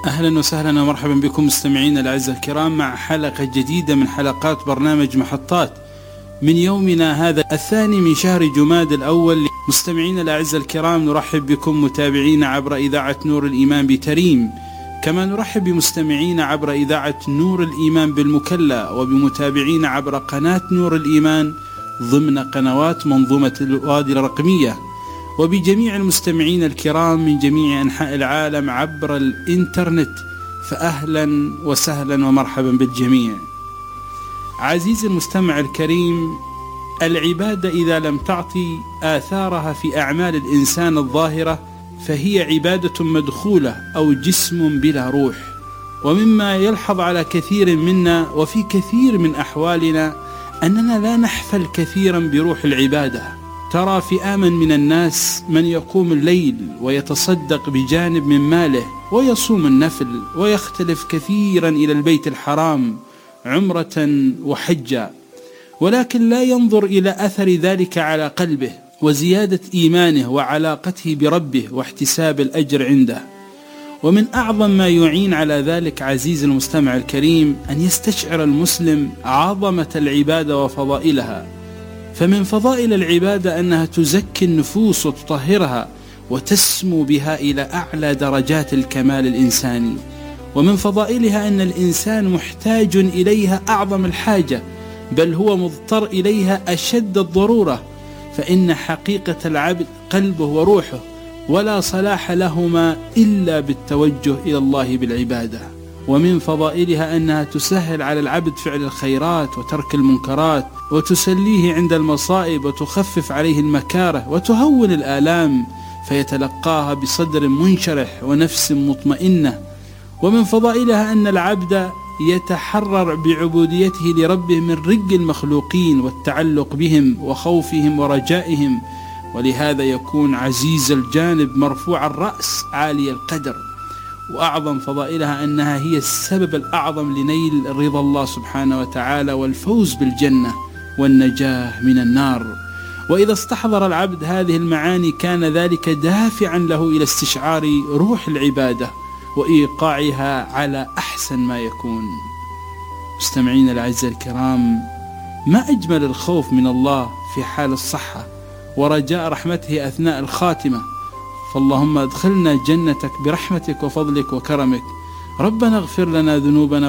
أهلا وسهلا ومرحبا بكم مستمعين الأعزاء الكرام مع حلقة جديدة من حلقات برنامج محطات من يومنا هذا الثاني من شهر جماد الأول. مستمعين الأعزاء الكرام، نرحب بكم متابعين عبر إذاعة نور الإيمان بتريم، كما نرحب بمستمعين عبر إذاعة نور الإيمان بالمكلا، وبمتابعين عبر قناة نور الإيمان ضمن قنوات منظومة الوادي الرقمية، وبجميع المستمعين الكرام من جميع أنحاء العالم عبر الإنترنت، فأهلا وسهلا ومرحبا بالجميع. عزيزي المستمع الكريم، العبادة إذا لم تعطي آثارها في أعمال الإنسان الظاهرة فهي عبادة مدخولة أو جسم بلا روح. ومما يلحظ على كثير منا وفي كثير من أحوالنا أننا لا نحفل كثيرا بروح العبادة. ترى فئاما من الناس من يقوم الليل ويتصدق بجانب من ماله ويصوم النفل ويختلف كثيرا إلى البيت الحرام عمرة وحجة، ولكن لا ينظر إلى أثر ذلك على قلبه وزيادة إيمانه وعلاقته بربه واحتساب الأجر عنده. ومن أعظم ما يعين على ذلك عزيز المستمع الكريم أن يستشعر المسلم عظمة العبادة وفضائلها. فمن فضائل العبادة أنها تزكي النفوس وتطهرها وتسمو بها إلى أعلى درجات الكمال الإنساني. ومن فضائلها أن الإنسان محتاج إليها أعظم الحاجة، بل هو مضطر إليها أشد الضرورة، فإن حقيقة العبد قلبه وروحه، ولا صلاح لهما إلا بالتوجه إلى الله بالعبادة. ومن فضائلها أنها تسهل على العبد فعل الخيرات وترك المنكرات، وتسليه عند المصائب وتخفف عليه المكاره وتهون الآلام، فيتلقاها بصدر منشرح ونفس مطمئنة. ومن فضائلها أن العبد يتحرر بعبوديته لربه من رق المخلوقين والتعلق بهم وخوفهم ورجائهم، ولهذا يكون عزيز الجانب مرفوع الرأس عالي القدر. وأعظم فضائلها أنها هي السبب الأعظم لنيل رضا الله سبحانه وتعالى والفوز بالجنة والنجاة من النار. وإذا استحضر العبد هذه المعاني كان ذلك دافعا له إلى استشعار روح العبادة وإيقاعها على أحسن ما يكون. مستمعين الأعزاء الكرام، ما أجمل الخوف من الله في حال الصحة ورجاء رحمته أثناء الخاتمة. فاللهم ادخلنا جنتك برحمتك وفضلك وكرمك. ربنا اغفر لنا ذنوبنا